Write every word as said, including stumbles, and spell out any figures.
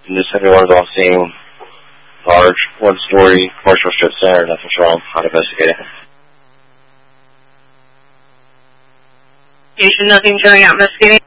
And this everyone is all seeing large, one-story commercial strip center. Nothing's wrong. I'll investigate it. Station nothing showing out investigating.